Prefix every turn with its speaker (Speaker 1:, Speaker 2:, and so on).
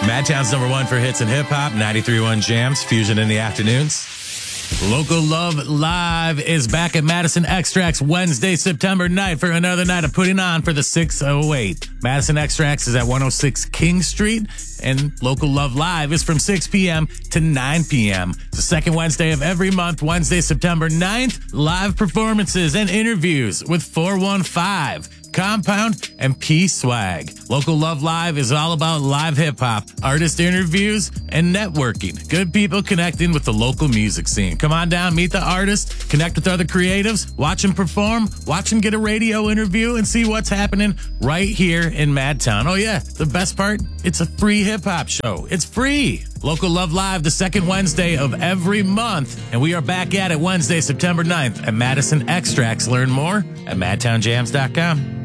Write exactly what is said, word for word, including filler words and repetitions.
Speaker 1: Madtown's number one for hits and hip hop, ninety-three point one Jams, Fusion in the afternoons. Local Love Live is back at Madison Extracts Wednesday, September ninth for another night of putting on for the six oh eight. Madison Extracts is at one oh six King Street, and Local Love Live is from six p.m. to nine p.m. The second Wednesday of every month, Wednesday, September ninth, live performances and interviews with four one five. Compound, and P-Swag. Local Love Live is all about live hip-hop, artist interviews, and networking. Good people connecting with the local music scene. Come on down, meet the artist, connect with other creatives, watch them perform, watch them get a radio interview, and see what's happening right here in Madtown. Oh yeah, the best part? It's a free hip-hop show. It's free. Local Love Live, the second Wednesday of every month. And we are back at it Wednesday, September ninth at Madison Extracts. Learn more at madtown jams dot com.